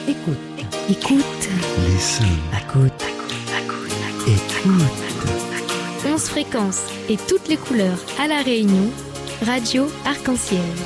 Écoute. Écoute. Listen. Écoute. Écoute. 11 fréquences et toutes les couleurs à La Réunion. Radio Arc-en-Ciel.